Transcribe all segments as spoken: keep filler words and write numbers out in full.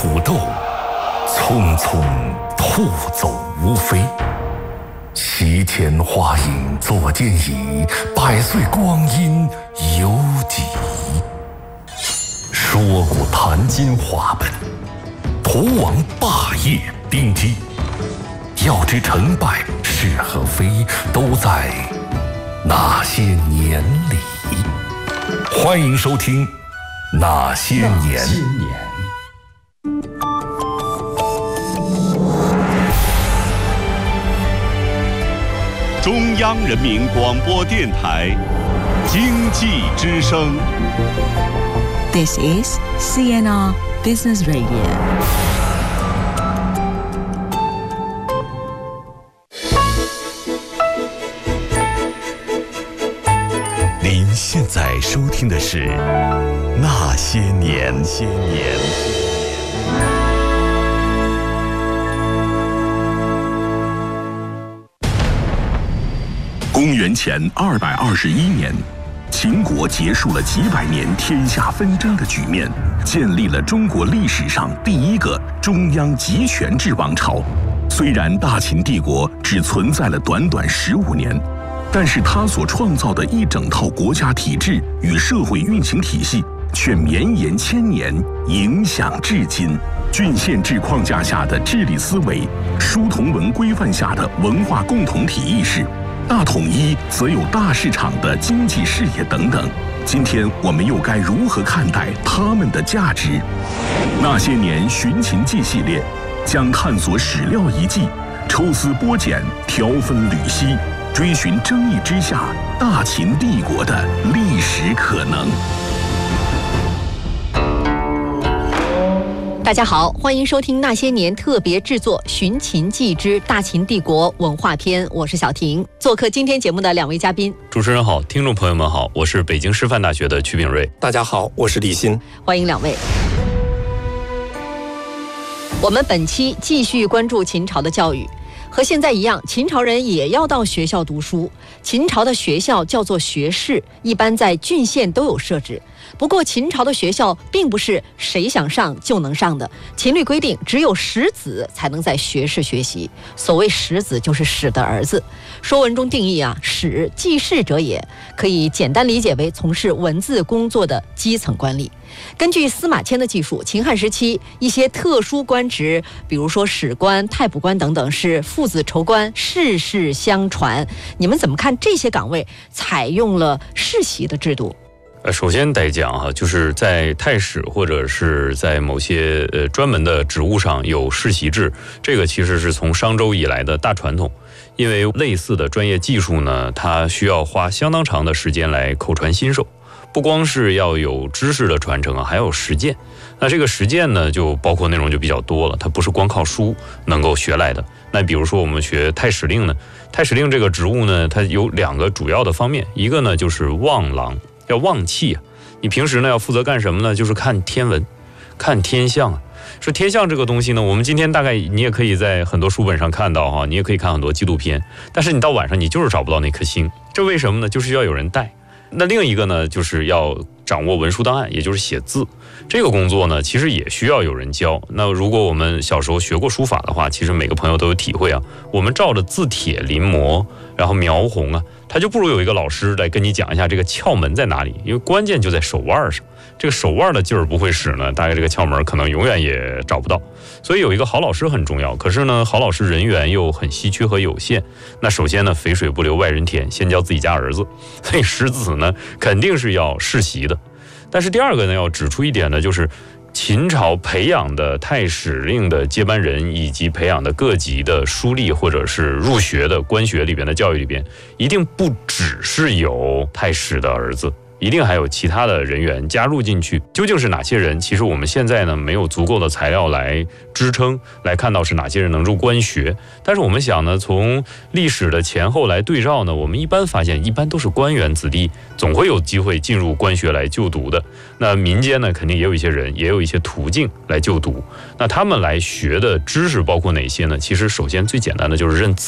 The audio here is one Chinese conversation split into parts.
虎斗，匆匆兔走无飞。席间花影坐见矣，百岁光阴犹几。说古谈今话本，图王霸业丁基。要知成败是和非，都在那些年里。欢迎收听《那些年》。 中央人民广播电台经济之声。 This is C N R Business Radio。 您现在收听的是《那些年》。些年。公元前二百二十一年，秦国结束了几百年天下纷争的局面，建立了中国历史上第一个中央集权制王朝。虽然大秦帝国只存在了短短十五年，但是他所创造的一整套国家体制与社会运行体系却绵延千年，影响至今。郡县制框架下的治理思维，书同文规范下的文化共同体意识，大统一则有大市场的经济视野等等。今天我们又该如何看待他们的价值？那些年寻秦记系列将探索史料遗迹，抽丝剥茧，挑分缕析，追寻争议之下大秦帝国的历史可能。 大家好，欢迎收听那些年特别制作《寻秦记之大秦帝国文化篇》，我是小婷。做客今天节目的两位嘉宾， 主持人好，听众朋友们好，我是北京师范大学的曲炳瑞。 大家好，我是李欣。 欢迎两位。我们本期继续关注秦朝的教育。和现在一样，秦朝人也要到学校读书。秦朝的学校叫做学士，一般在郡县都有设置。不过秦朝的学校并不是谁想上就能上的，秦律规定只有史子才能在学士学习。所谓史子就是史的儿子。说文中定义啊，史记事者也，可以简单理解为从事文字工作的基层官吏。根据司马迁的记述，秦汉时期一些特殊官职，比如说史官、太卜官等等，是父子仇官，世世相传。你们怎么看这些岗位采用了世袭的制度？ 呃，首先得讲哈，就是在太史或者是在某些呃专门的职务上有世袭制，这个其实是从商周以来的大传统。因为类似的专业技术呢，它需要花相当长的时间来口传心授。不光是要有知识的传承啊，还有实践。那这个实践呢，就包括内容就比较多了，它不是光靠书能够学来的。那比如说我们学太史令呢，太史令这个职务呢，它有两个主要的方面，一个呢就是望郎，要望气啊。你平时呢要负责干什么呢？就是看天文，看天象啊。说天象这个东西呢，我们今天大概你也可以在很多书本上看到哈，你也可以看很多纪录片，但是你到晚上你就是找不到那颗星，这为什么呢？就是要有人带。那另一个呢，就是要掌握文书档案，也就是写字。这个工作呢，其实也需要有人教。那如果我们小时候学过书法的话，其实每个朋友都有体会啊。我们照着字帖临摹，然后描红啊，他就不如有一个老师来跟你讲一下这个窍门在哪里，因为关键就在手腕上。这个手腕的劲儿不会使呢，大概这个窍门可能永远也找不到。所以有一个好老师很重要，可是呢，好老师人员又很稀缺和有限。那首先呢，肥水不流外人田，先教自己家儿子。所以史子呢，肯定是要世袭的。但是第二个呢，要指出一点呢，就是秦朝培养的太史令的接班人，以及培养的各级的书吏或者是入学的官学里边的教育里边，一定不只是有太史的儿子。一定还有其他的人员加入进去。究竟是哪些人？其实我们现在呢没有足够的材料来支撑，来看到是哪些人能入官学。但是我们想呢，从历史的前后来对照呢，我们一般发现，一般都是官员子弟，总会有机会进入官学来就读的。那民间呢，肯定也有一些人，也有一些途径来就读。那他们来学的知识包括哪些呢？其实首先最简单的就是认字。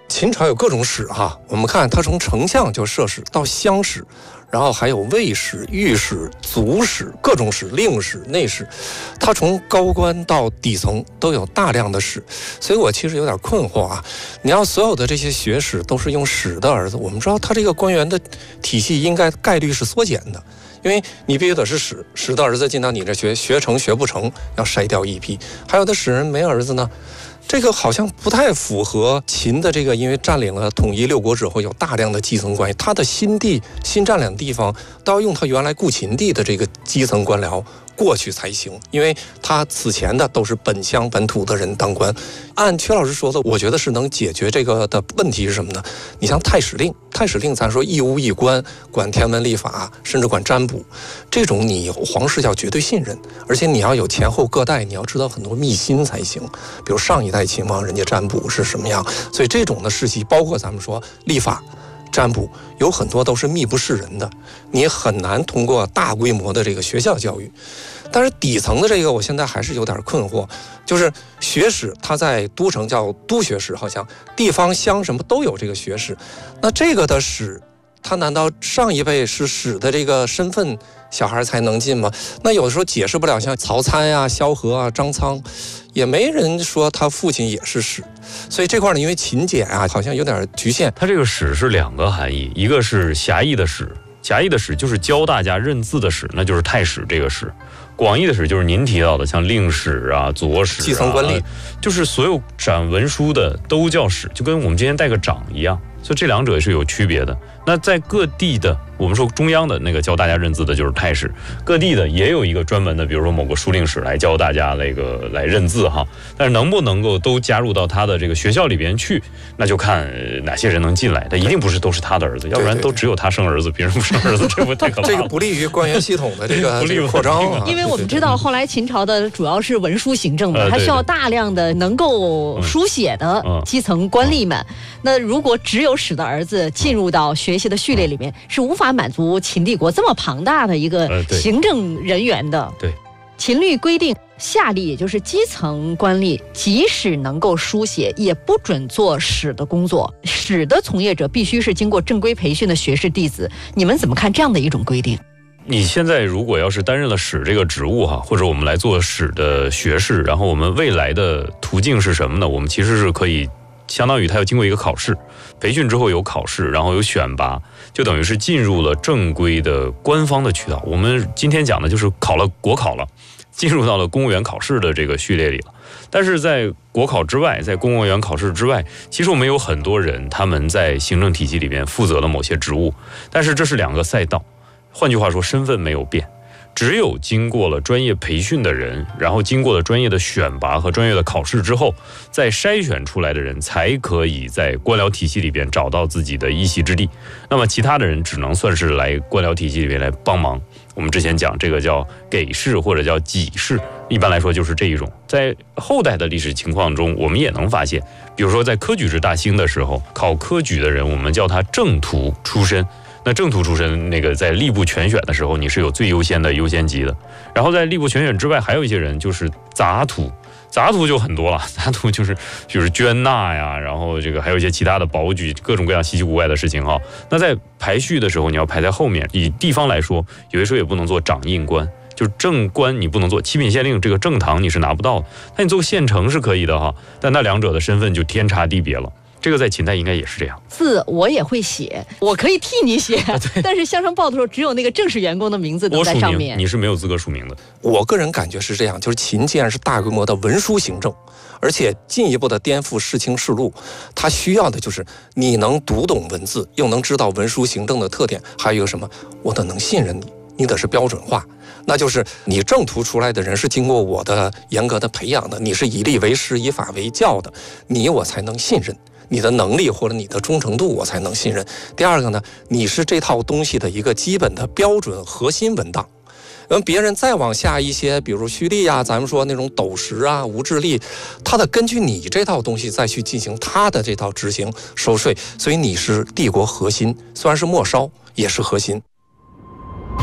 秦朝有各种史哈，我们看它从丞相就设史到乡史，然后还有卫史、御史、族史、各种史、令史、内史，它从高官到底层都有大量的史，所以我其实有点困惑啊。你要所有的这些学史都是用史的儿子，我们知道他这个官员的体系应该概率是缩减的。因为你必须得是史史的儿子进到你这学，学成学不成要筛掉一批，还有的史人没儿子呢，这个好像不太符合秦的这个，因为占领了统一六国之后有大量的基层关系，他的新地新占领地方都要用他原来故秦地的这个基层官僚过去才行，因为他此前的都是本乡本土的人当官。按阙老师说的，我觉得是能解决这个的问题是什么呢？你像太史令，太史令咱说一屋一官，管天文历法，甚至管占卜，这种你皇室要绝对信任，而且你要有前后各代，你要知道很多秘辛才行。比如上一代秦王人家占卜是什么样，所以这种的世袭，包括咱们说历法、占卜，有很多都是秘不示人的，你很难通过大规模的这个学校教育。但是底层的这个，我现在还是有点困惑，就是学史，它在都城叫都学史，好像地方乡什么都有这个学史。那这个的史，它难道上一辈是史的这个身份，小孩才能进吗？那有的时候解释不了，像曹参呀、萧何啊、张苍，也没人说他父亲也是史。所以这块呢，因为勤俭啊，好像有点局限。 它这个史是两个含义，一个是狭义的史，狭义的史就是教大家认字的史，那就是太史这个史。广义的史就是您提到的，像令史啊、左史啊、 基层官吏， 就是所有掌文书的都叫史，就跟我们今天带个长一样，所以这两者是有区别的。那在各地的，我们说中央的那个教大家认字的就是太史，各地的也有一个专门的，比如说某个书令史来教大家那个来认字哈。但是能不能够都加入到他的这个学校里边去，那就看哪些人能进来，他一定不是都是他的儿子，要不然都只有他生儿子，别人不生儿子，这不太可怕了。 这个不利于官员系统的这个扩张啊。 因为我们知道后来秦朝的主要是文书行政嘛，它需要大量的能够书写的基层官吏们。那如果只有史的儿子进入到学习的序列里面，是无法满足秦帝国这么庞大的一个行政人员的。 对， 秦律规定，下吏也就是基层官吏，即使能够书写，也不准做史的工作。史的从业者必须是经过正规培训的学士弟子。你们怎么看这样的一种规定？ 你现在如果要是担任了史这个职务哈，或者我们来做史的学士，然后我们未来的途径是什么呢？我们其实是可以相当于他要经过一个考试，培训之后有考试，然后有选拔，就等于是进入了正规的官方的渠道。我们今天讲的就是考了国考了，进入到了公务员考试的这个序列里了。但是在国考之外，在公务员考试之外，其实我们有很多人他们在行政体系里面负责了某些职务，但是这是两个赛道，换句话说身份没有变。只有经过了专业培训的人，然后经过了专业的选拔和专业的考试之后，再筛选出来的人才可以在官僚体系里边找到自己的一席之地。那么其他的人只能算是来官僚体系里边来帮忙。我们之前讲这个叫给事或者叫给事，一般来说就是这一种。在后代的历史情况中，我们也能发现，比如说在科举制大兴的时候，考科举的人我们叫他正途出身。那正途出身，那个在吏部全选的时候，你是有最优先的优先级的。然后在吏部全选之外，还有一些人就是杂途，杂途就很多了，杂途就是就是捐纳呀，然后这个还有一些其他的保举，各种各样稀奇古怪的事情哈。那在排序的时候，你要排在后面。以地方来说，有的时候也不能做掌印官，就是正官你不能做，七品县令这个正堂你是拿不到的。那你做县丞是可以的哈，但那两者的身份就天差地别了。这个在秦代应该也是这样。 字我也会写，我可以替你写，啊、但是乡绅报的时候，只有那个正式员工的名字都在上面。 你是没有资格署名的。 我个人感觉是这样，就是秦既然是大规模的文书行政，而且进一步的颠覆世卿世禄，它需要的就是你能读懂文字，又能知道文书行政的特点，还有一个什么，我得能信任你。你得是标准化，那就是你正途出来的人是经过我的严格的培养的，你是以吏为师，以法为教的，你我才能信任。你的能力或者你的忠诚度我才能信任。第二个呢，你是这套东西的一个基本的标准核心文档。嗯，别人再往下一些，比如胥吏啊，咱们说那种斗石啊、吴志吏，他得根据你这套东西再去进行他的这套执行收税，所以你是帝国核心，虽然是末梢，也是核心。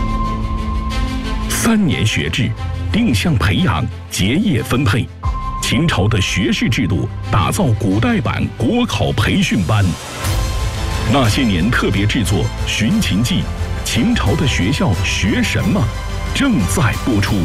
三年学制，定向培养，结业分配。 秦朝的学士制度，打造古代版国考培训班。那些年特别制作《寻秦记》，秦朝的学校学什么？正在播出。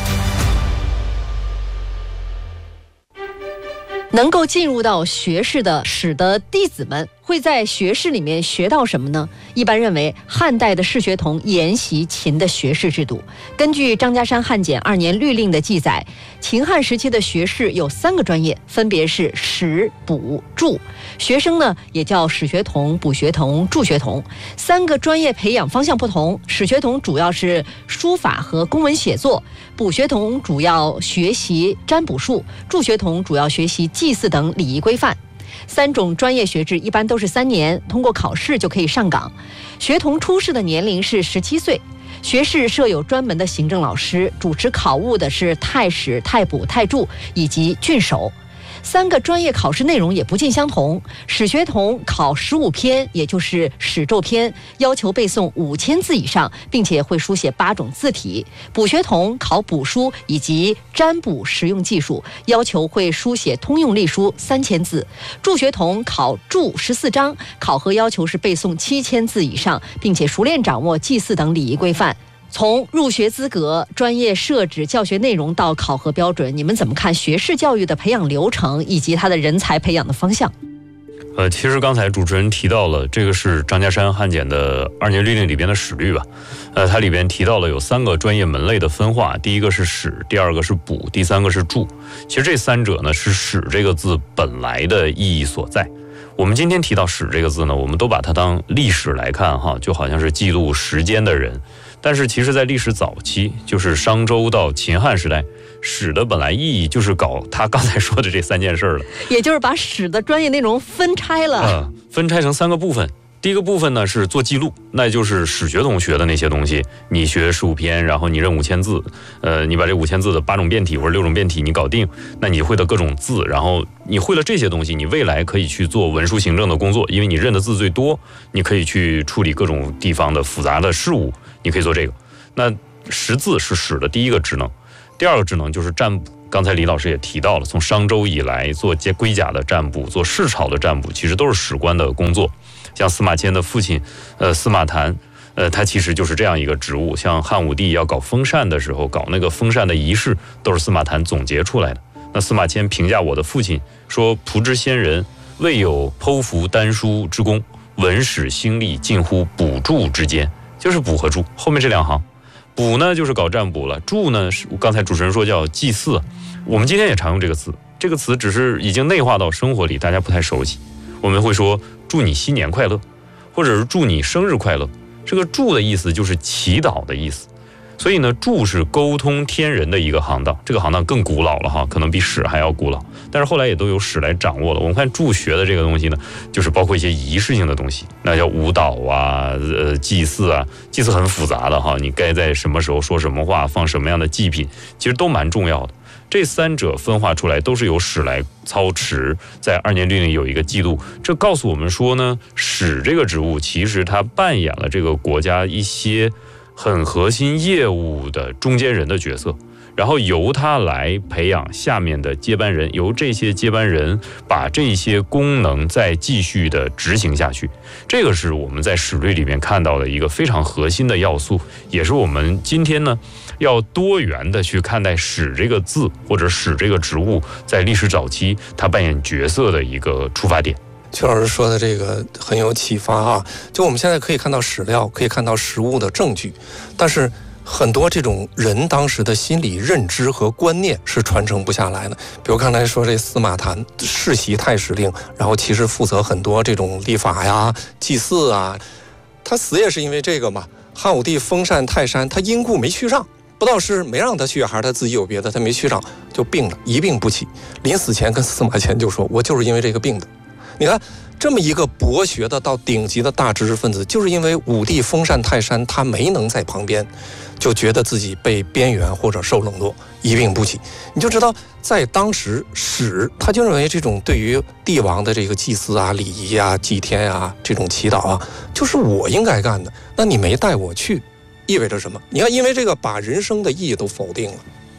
能够进入到学士的史的弟子们会在学士里面学到什么呢？一般认为，汉代的士学童沿袭秦的学士制度。根据张家山汉简二年律令的记载，秦汉时期的学士有三个专业，分别是史、卜、注。学生呢也叫史学童、卜学童、注学童。三个专业培养方向不同，史学童主要是书法和公文写作，卜学童主要学习占卜术，注学童主要学习祭祀等礼仪规范。三种专业学制一般都是三年，通过考试就可以上岗。学童出世的年龄是十七岁。学士设有专门的行政老师，主持考务的是太史、太卜、太注以及郡守。三个专业考试内容也不尽相同。史学童考十五篇，也就是史咒篇，要求背诵五千字以上，并且会书写八种字体。卜学童考卜书以及占卜实用技术，要求会书写通用隶书三千字。注学童考注十四章，考核要求是背诵七千字以上，并且熟练掌握祭祀等礼仪规范。从入学资格、专业设置、教学内容到考核标准，你们怎么看学士教育的培养流程以及它的人才培养的方向？ 呃，其实刚才主持人提到了，这个是张家山汉简的二年律令里边的史律吧。呃，它里边提到了有三个专业门类的分化，第一个是史，第二个是卜，第三个是注。其实这三者呢，是史这个字本来的意义所在。我们今天提到史这个字呢，我们都把它当历史来看哈，就好像是记录时间的人。但是其实在历史早期，就是商周到秦汉时代，史的本来意义就是搞他刚才说的这三件事了， 也就是把史的专业内容分拆了、 呃、分拆成三个部分。第一个部分呢是做记录，那就是史学同学的那些东西，你学十五篇，然后你认五千字，呃，你把这五千字的八种变体或者六种变体你搞定，那你会的各种字，然后你会了这些东西，你未来可以去做文书行政的工作，因为你认的字最多，你可以去处理各种地方的复杂的事物，你可以做这个。那识字是史的第一个职能，第二个职能就是占卜。刚才李老师也提到了，从商周以来做龟甲的占卜，做市草的占卜，其实都是史官的工作。像司马迁的父亲，呃，司马谈，呃，他其实就是这样一个职务。像汉武帝要搞封禅的时候，搞那个封禅的仪式，都是司马谈总结出来的。那司马迁评价我的父亲说：“仆之先人，未有剖符丹书之功，文史兴利近乎卜注之间。”就是卜和注后面这两行。卜呢就是搞占卜了，注呢是刚才主持人说叫祭祀，我们今天也常用这个词，这个词只是已经内化到生活里，大家不太熟悉。我们会说祝你新年快乐，或者是祝你生日快乐。这个祝的意思就是祈祷的意思，所以呢，祝是沟通天人的一个行当，这个行当更古老了哈，可能比史还要古老，但是后来也都有史来掌握了。我们看祝学的这个东西呢，就是包括一些仪式性的东西，那叫舞蹈啊，呃，祭祀啊，祭祀很复杂的哈，你该在什么时候说什么话，放什么样的祭品，其实都蛮重要的。这三者分化出来都是由史来操持，在二年律令有一个记录，这告诉我们说呢，史这个职务其实它扮演了这个国家一些很核心业务的中间人的角色，然后由他来培养下面的接班人，由这些接班人把这些功能再继续的执行下去。这个是我们在史律里面看到的一个非常核心的要素，也是我们今天呢要多元的去看待史这个字或者史这个职务在历史早期它扮演角色的一个出发点。 曲老师说的这个很有启发啊！就我们现在可以看到史料，可以看到实物的证据，但是很多这种人当时的心理认知和观念是传承不下来的。比如刚才说这司马谈世袭太史令，然后其实负责很多这种历法呀、祭祀啊，他死也是因为这个嘛。汉武帝封禅泰山，他因故没去上，不知道是没让他去还是他自己有别的，他没去上就病了，一病不起。临死前跟司马迁就说：“我就是因为这个病的。”你看，这么一个博学的到顶级的大知识分子，就是因为武帝封禅泰山，他没能在旁边，就觉得自己被边缘或者受冷落，一病不起。你就知道，在当时史他就认为这种对于帝王的这个祭祀啊、礼仪啊、祭天啊、这种祈祷啊，就是我应该干的。那你没带我去，意味着什么？你看，因为这个把人生的意义都否定了。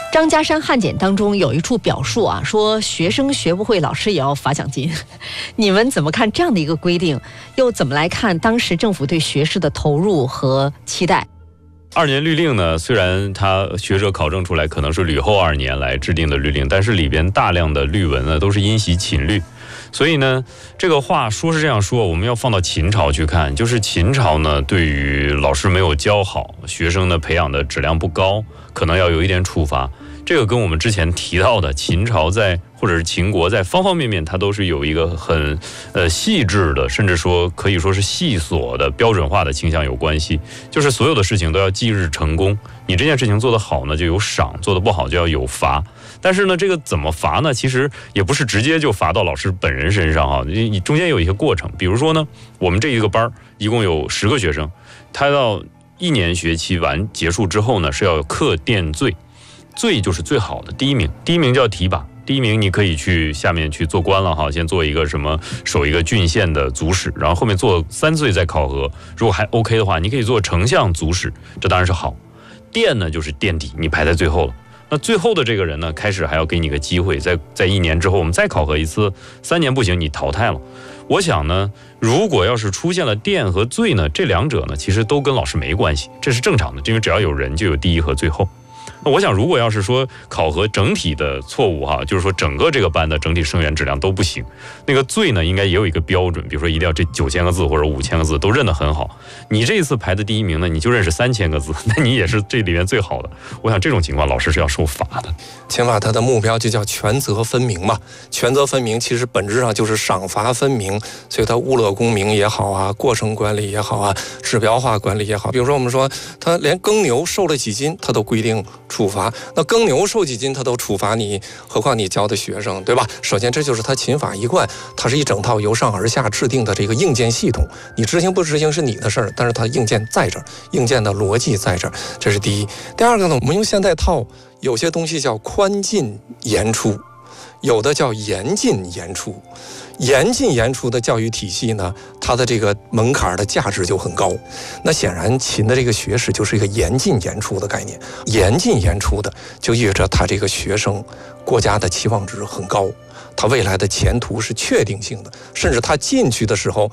张家山汉简当中有一处表述啊，说学生学不会，老师也要罚奖金。你们怎么看这样的一个规定？又怎么来看当时政府对学士的投入和期待？ 二年律令呢，虽然它学者考证出来可能是吕后二年来制定的律令，但是里边大量的律文呢都是因袭秦律。所以呢，这个话说是这样说，我们要放到秦朝去看，就是秦朝呢，对于老师没有教好，学生呢培养的质量不高，可能要有一点处罚。这个跟我们之前提到的秦朝在或者是秦国在方方面面，它都是有一个很呃细致的，甚至说可以说是细琐的标准化的倾向有关系。就是所有的事情都要即日成功，你这件事情做得好呢就有赏，做得不好就要有罚。但是呢，这个怎么罚呢？其实也不是直接就罚到老师本人身上啊，你中间有一些过程。比如说呢，我们这一个班一共有十个学生，他到一年学期完结束之后呢，是要课奠罪。罪就是最好的第一名，第一名叫提拔，第一名你可以去下面去做官了哈，先做一个什么守一个郡县的族史，然后后面做三岁再考核，如果还 OK 的话，你可以做丞相族史，这当然是好。殿呢就是垫底，你排在最后了。那最后的这个人呢，开始还要给你个机会，在在一年之后我们再考核一次，三年不行你淘汰了。我想呢，如果要是出现了殿和罪呢，这两者呢其实都跟老师没关系，这是正常的，因为只要有人就有第一和最后。那我想，如果要是说考核整体的错误哈，就是说整个这个班的整体生源质量都不行，那个罪呢应该也有一个标准，比如说一定要这九千个字或者五千个字都认得很好。你这一次排的第一名呢，你就认识三千个字，那你也是这里面最好的。我想这种情况，老师是要受罚的。 秦法它的目标就叫权责分明嘛，权责分明其实本质上就是赏罚分明，所以它物乐公明也好啊，过程管理也好啊，指标化管理也好。比如说我们说，他连耕牛瘦了几斤，他都规定处罚，那耕牛瘦几斤他都处罚你，何况你教的学生，对吧？首先这就是他秦法一贯，它是一整套由上而下制定的这个硬件系统，你执行不执行是你的事儿，但是它硬件在这儿，硬件的逻辑在这儿，这是第一。第二个呢，我们用现代套，有些东西叫宽进严出，有的叫严进严出。严进严出的教育体系呢，它的这个门槛的价值就很高。那显然秦的这个学士就是一个严进严出的概念，严进严出的就意味着他这个学生国家的期望值很高，他未来的前途是确定性的，甚至他进去的时候